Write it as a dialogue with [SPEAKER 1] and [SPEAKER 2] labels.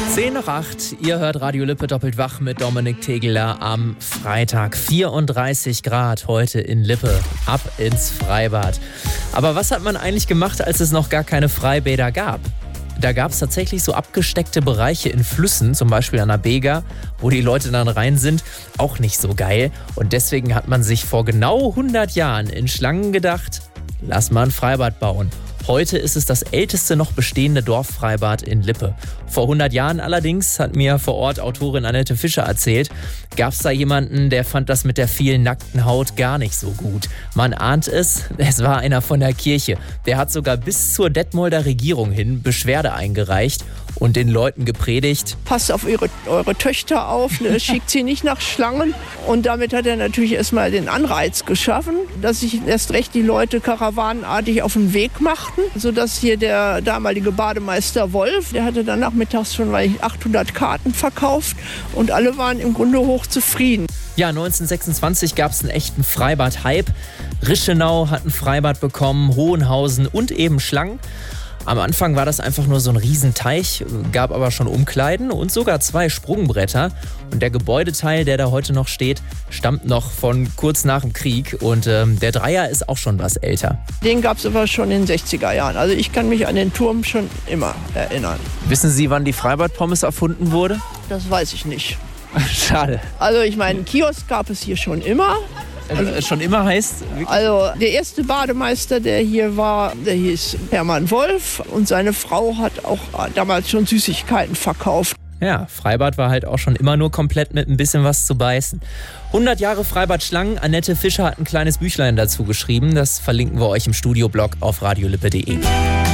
[SPEAKER 1] 10 nach 8, ihr hört Radio Lippe doppelt wach mit Dominik Tegeler am Freitag. 34 Grad heute in Lippe, ab ins Freibad. Aber was hat man eigentlich gemacht, als es noch gar keine Freibäder gab? Da gab es tatsächlich so abgesteckte Bereiche in Flüssen, zum Beispiel an der Bega, wo die Leute dann rein sind. Auch nicht so geil. Und deswegen hat man sich vor genau 100 Jahren in Schlangen gedacht, lass mal ein Freibad bauen. Heute ist es das älteste noch bestehende Dorffreibad in Lippe. Vor 100 Jahren allerdings, hat mir vor Ort Autorin Annette Fischer erzählt, gab es da jemanden, der fand das mit der vielen nackten Haut gar nicht so gut. Man ahnt es war einer von der Kirche. Der hat sogar bis zur Detmolder Regierung hin Beschwerde eingereicht und den Leuten gepredigt:
[SPEAKER 2] Passt auf eure Töchter auf, ne? Schickt sie nicht nach Schlangen. Und damit hat er natürlich erstmal den Anreiz geschaffen, dass sich erst recht die Leute karawanenartig auf den Weg machten, sodass hier der damalige Bademeister Wolf, der hatte dann nachmittags schon 800 Karten verkauft und alle waren im Grunde hochzufrieden.
[SPEAKER 1] Ja, 1926 gab es einen echten Freibad-Hype. Rischenau hat ein Freibad bekommen, Hohenhausen und eben Schlangen. Am Anfang war das einfach nur so ein Riesenteich, gab aber schon Umkleiden und sogar 2 Sprungbretter. Und der Gebäudeteil, der da heute noch steht, stammt noch von kurz nach dem Krieg. Und der Dreier ist auch schon was älter.
[SPEAKER 2] Den gab es aber schon in den 60er Jahren. Also ich kann mich an den Turm schon immer erinnern.
[SPEAKER 1] Wissen Sie, wann die Freibad-Pommes erfunden wurde?
[SPEAKER 2] Das weiß ich nicht.
[SPEAKER 1] Schade.
[SPEAKER 2] Also ich meine, einen Kiosk gab es hier schon immer.
[SPEAKER 1] Also, schon immer heißt?
[SPEAKER 2] Also der erste Bademeister, der hier war, der hieß Hermann Wolf und seine Frau hat auch damals schon Süßigkeiten verkauft.
[SPEAKER 1] Ja, Freibad war halt auch schon immer nur komplett mit ein bisschen was zu beißen. 100 Jahre Freibad Schlangen. Annette Fischer hat ein kleines Büchlein dazu geschrieben. Das verlinken wir euch im Studioblog auf radiolippe.de.